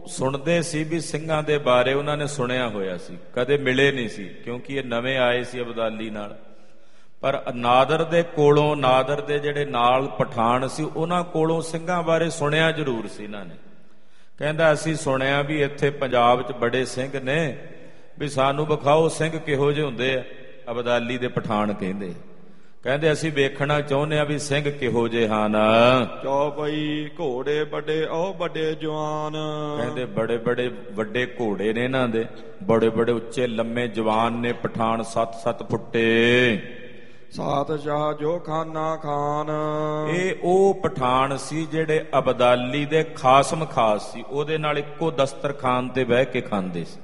ਸੁਣਦੇ ਸੀ ਵੀ ਸਿੰਘਾਂ ਦੇ ਬਾਰੇ ਉਹਨਾਂ ਨੇ ਸੁਣਿਆ ਹੋਇਆ ਸੀ, ਕਦੇ ਮਿਲੇ ਨਹੀਂ ਸੀ ਕਿਉਂਕਿ ਇਹ ਨਵੇਂ ਆਏ ਸੀ ਅਬਦਾਲੀ ਨਾਲ। ਪਰ ਨਾਦਰ ਦੇ ਕੋਲੋਂ, ਨਾਦਰ ਦੇ ਜਿਹੜੇ ਨਾਲ ਪਠਾਨ ਸੀ ਉਹਨਾਂ ਕੋਲੋਂ ਸਿੰਘਾਂ ਬਾਰੇ ਸੁਣਿਆ ਜ਼ਰੂਰ ਸੀ ਇਹਨਾਂ ਨੇ। ਕਹਿੰਦਾ ਅਸੀਂ ਸੁਣਿਆ ਵੀ ਇੱਥੇ ਪੰਜਾਬ 'ਚ ਬੜੇ ਸਿੰਘ ਨੇ, ਵੀ ਸਾਨੂੰ ਵਿਖਾਓ ਸਿੰਘ ਕਿਹੋ ਜਿਹੇ ਹੁੰਦੇ ਆ। ਅਬਦਾਲੀ ਦੇ ਪਠਾਨ ਕਹਿੰਦੇ ਅਸੀਂ ਵੇਖਣਾ ਚਾਹੁੰਦੇ ਆ ਵੀ ਸਿੰਘ ਕਿਹੋ ਜਿਹੇ ਹਨ। ਚੌਪਈ ਘੋੜੇ ਵੱਡੇ ਉਹ ਵੱਡੇ ਜਵਾਨ, ਕਹਿੰਦੇ ਬੜੇ ਬੜੇ ਵੱਡੇ ਘੋੜੇ ਨੇ ਇਹਨਾਂ ਦੇ, ਬੜੇ ਬੜੇ ਉੱਚੇ ਲੰਮੇ ਜਵਾਨ ਨੇ ਪਠਾਨ, 7-7 ਫੁੱਟੇ। ਸਾਤ ਸ਼ਾਹ ਜੋ ਖਾਨਾ ਖਾਨ, ਇਹ ਉਹ ਪਠਾਨ ਸੀ ਜਿਹੜੇ ਅਬਦਾਲੀ ਦੇ ਖਾਸਮ ਖਾਸ ਸੀ, ਉਹਦੇ ਨਾਲ ਇੱਕੋ ਦਸਤਰਖਾਨ ਤੇ ਬਹਿ ਕੇ ਖਾਂਦੇ ਸੀ।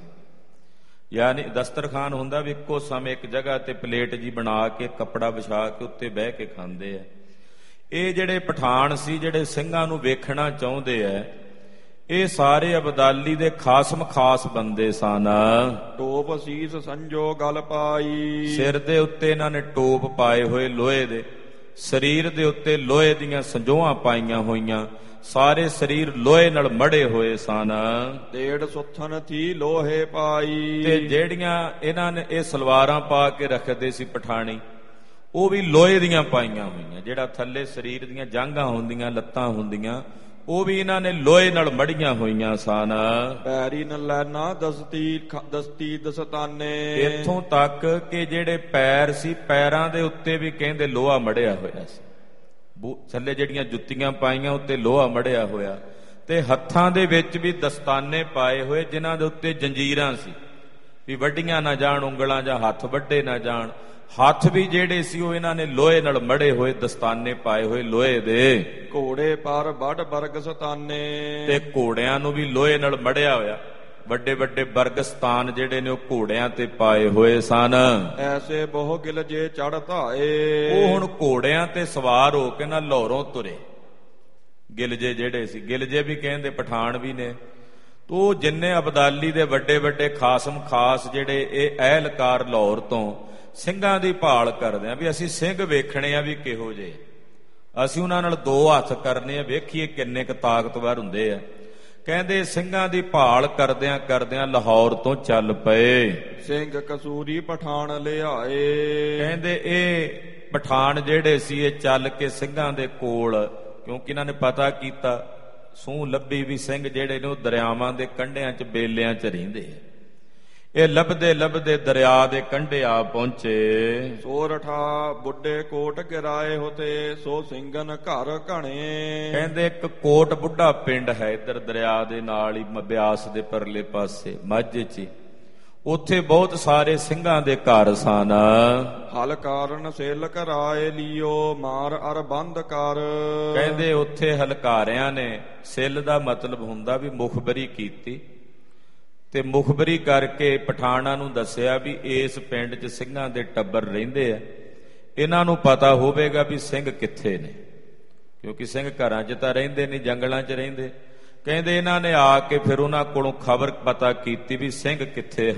ਯਾਨੀ ਦਸਤਰਖਾਨ ਹੁੰਦਾ ਵੀ ਇੱਕੋ ਸਮੇਂ ਇੱਕ ਜਗ੍ਹਾ ਤੇ ਪਲੇਟ ਜੀ ਬਣਾ ਕੇ ਕੱਪੜਾ ਵਿਛਾ ਕੇ ਉੱਤੇ ਬਹਿ ਕੇ ਖਾਂਦੇ ਆ। ਇਹ ਜਿਹੜੇ ਪਠਾਨ ਸੀ ਜਿਹੜੇ ਸਿੰਘਾਂ ਨੂੰ ਵੇਖਣਾ ਚਾਹੁੰਦੇ ਆ, ਇਹ ਸਾਰੇ ਅਬਦਾਲੀ ਦੇ ਖਾਸਮ ਖਾਸ ਬੰਦੇ ਸਨ। ਟੋਪ ਸੀਸ ਸੰਜੋ ਗਲ ਪਾਈ, ਸਿਰ ਦੇ ਉੱਤੇ ਇਹਨਾਂ ਨੇ ਟੋਪ ਪਾਏ ਹੋਏ ਲੋਹੇ ਦੇ, ਸਰੀਰ ਦੇ ਉੱਤੇ ਲੋਹੇ ਦੀਆਂ ਸੰਜੋਆਂ ਪਾਈਆਂ ਹੋਈਆਂ, ਸਾਰੇ ਸਰੀਰ ਲੋਹੇ ਨਾਲ ਮੜੇ ਹੋਏ ਸਨ। 1.5 ਸੁੱਥਨ ਥੀ ਲੋਹੇ ਪਾਈ, ਤੇ ਜਿਹੜੀਆਂ ਇਹਨਾਂ ਨੇ ਇਹ ਸਲਵਾਰਾਂ ਪਾ ਕੇ ਰੱਖਦੇ ਸੀ ਪਠਾਣੀ, ਉਹ ਵੀ ਲੋਹੇ ਦੀਆਂ ਪਾਈਆਂ ਹੋਈਆਂ। ਜਿਹੜਾ ਥੱਲੇ ਸਰੀਰ ਦੀਆਂ ਜਾਂਘਾਂ ਹੁੰਦੀਆਂ, ਲੱਤਾਂ ਹੁੰਦੀਆਂ, ਉਹ ਵੀ ਇਹਨਾਂ ਨੇ ਲੋਹੇ ਨਾਲ ਮੜੀਆਂ ਹੋਈਆਂ ਸਨ। ਪੈਰੀ ਨ ਲੈਣਾ ਦਸਤੀ ਦਸਤਾਨੇ, ਇੱਥੋਂ ਤੱਕ ਕਿ ਜਿਹੜੇ ਪੈਰ ਸੀ, ਪੈਰਾਂ ਦੇ ਉੱਤੇ ਵੀ ਕਹਿੰਦੇ ਲੋਹਾ ਮੜਿਆ ਹੋਇਆ ਸੀ। ਥੱਲੇ ਜਿਹੜੀਆਂ ਜੁੱਤੀਆਂ ਪਾਈਆਂ ਉੱਤੇ ਲੋਹਾ ਮੜਿਆ ਹੋਇਆ, ਤੇ ਹੱਥਾਂ ਦੇ ਵਿੱਚ ਵੀ ਦਸਤਾਨੇ ਪਾਏ ਹੋਏ ਜਿਨ੍ਹਾਂ ਦੇ ਉੱਤੇ ਜੰਜੀਰਾਂ ਸੀ, ਵੀ ਵੱਡੀਆਂ ਨਾ ਜਾਣ ਉਂਗਲਾਂ ਜਾਂ ਹੱਥ ਵੱਡੇ ਨਾ ਜਾਣ। ਹੱਥ ਵੀ ਜਿਹੜੇ ਸੀ ਉਹ ਇਹਨਾਂ ਨੇ ਲੋਹੇ ਨਾਲ ਮੜੇ ਹੋਏ ਦਸਤਾਨੇ ਪਾਏ ਹੋਏ ਲੋਹੇ ਦੇ। ਘੋੜੇ ਪਰ ਵੱਡ ਬਰਗ ਸਤਾਨੇ, ਤੇ ਘੋੜਿਆਂ ਨੂੰ ਵੀ ਲੋਹੇ ਨਾਲ ਮੜਿਆ ਹੋਇਆ, ਵੱਡੇ ਵੱਡੇ ਬਰਗਸਤਾਨ ਜਿਹੜੇ ਨੇ ਉਹ ਘੋੜਿਆਂ ਤੇ ਪਾਏ ਹੋਏ ਸਨ। ਐਸੇ ਬਹੁ ਗਿਲਜੇ ਚੜ੍ਹ ਧਾਏ, ਉਹ ਹੁਣ ਘੋੜਿਆਂ ਤੇ ਸਵਾਰ ਹੋ ਕੇ ਨਾ ਲਾਹੌਰੋਂ ਤੁਰੇ। ਗਿਲਜੇ ਜਿਹੜੇ ਸੀ, ਗਿਲਜੇ ਵੀ ਕਹਿੰਦੇ ਪਠਾਨ ਵੀ ਨੇ। ਤੋ ਜਿੰਨੇ ਅਬਦਾਲੀ ਦੇ ਵੱਡੇ ਵੱਡੇ ਖਾਸਮ ਖਾਸ ਜਿਹੜੇ ਇਹ ਅਹਿਲਕਾਰ ਲਾਹੌਰ ਤੋਂ ਸਿੰਘਾਂ ਦੀ ਭਾਲ ਕਰਦੇ ਆ, ਵੀ ਅਸੀਂ ਸਿੰਘ ਵੇਖਣੇ ਆ ਵੀ ਕਿਹੋ ਜਿਹੇ, ਅਸੀਂ ਉਹਨਾਂ ਨਾਲ 2 ਹੱਥ ਕਰਨੇ ਆ, ਵੇਖੀਏ ਕਿੰਨੇ ਕੁ ਤਾਕਤਵਰ ਹੁੰਦੇ ਆ। ਕਹਿੰਦੇ ਸਿੰਘਾਂ ਦੀ ਭਾਲ ਕਰਦਿਆਂ ਕਰਦਿਆਂ ਲਾਹੌਰ ਤੋਂ ਚੱਲ ਪਏ। ਸਿੰਘ ਕਸੂਰੀ ਪਠਾਨ ਲਿਆਏ, ਕਹਿੰਦੇ ਇਹ ਪਠਾਨ ਜਿਹੜੇ ਸੀ ਇਹ ਚੱਲ ਕੇ ਸਿੰਘਾਂ ਦੇ ਕੋਲ, ਕਿਉਂਕਿ ਇਹਨਾਂ ਨੇ ਪਤਾ ਕੀਤਾ, ਸੂਹ ਲੱਭੀ ਵੀ ਸਿੰਘ ਜਿਹੜੇ ਨੇ ਉਹ ਦਰਿਆਵਾਂ ਦੇ ਕੰਢਿਆਂ 'ਚ ਬੇਲਿਆਂ 'ਚ ਰਹਿੰਦੇ ਆ। ਇਹ ਲੱਭਦੇ ਲੱਭਦੇ ਦਰਿਆ ਦੇ ਕੰਢੇ ਆ ਪਹੁੰਚੇ। ਸੋਰਠਾ ਬੁੱਢੇ ਕੋਟ ਗਿਰਾਏ ਹੋਤੇ, ਸੋ ਸਿੰਘਨ ਘਰ ਘਣੇ। ਕਹਿੰਦੇ ਇੱਕ ਕੋਟ ਬੁੱਢਾ ਪਿੰਡ ਹੈ ਇੱਧਰ ਦਰਿਆ ਦੇ ਨਾਲ ਹੀ, ਬਿਆਸ ਦੇ ਪਰਲੇ ਪਾਸੇ ਮਾਝੇ 'ਚ। ਉੱਥੇ ਬਹੁਤ ਸਾਰੇ ਸਿੰਘਾਂ ਦੇ ਘਰ ਸਨ। ਹਲ ਕਾਰਨ ਸੇਲ ਕਰਾਏ ਲਿਓ, ਮਾਰ ਅਰ ਬੰਦ ਕਰ। ਕਹਿੰਦੇ ਉੱਥੇ ਹਲਕਾਰਿਆਂ ਨੇ, ਸਿੱਲ ਦਾ ਮਤਲਬ ਹੁੰਦਾ ਵੀ ਮੁਖਬਰੀ ਕੀਤੀ, ਤੇ ਮੁਖਬਰੀ ਕਰਕੇ ਪਠਾਨਾਂ ਨੂੰ ਦੱਸਿਆ ਵੀ ਇਸ ਪਿੰਡ 'ਚ ਸਿੰਘਾਂ ਦੇ ਟੱਬਰ ਰਹਿੰਦੇ ਆ, ਇਹਨਾਂ ਨੂੰ ਪਤਾ ਹੋਵੇਗਾ ਵੀ ਸਿੰਘ ਕਿੱਥੇ ਨੇ, ਕਿਉਂਕਿ ਸਿੰਘ ਘਰਾਂ 'ਚ ਤਾਂ ਰਹਿੰਦੇ ਨਹੀਂ, ਜੰਗਲਾਂ 'ਚ ਰਹਿੰਦੇ। ਕਹਿੰਦੇ ਇਹਨਾਂ ਨੇ ਆ ਕੇ ਫਿਰ ਉਹਨਾਂ ਕੋਲੋਂ ਖਬਰ ਪਤਾ ਕੀਤੀ ਵੀ ਸਿੰਘ ਕਿੱਥੇ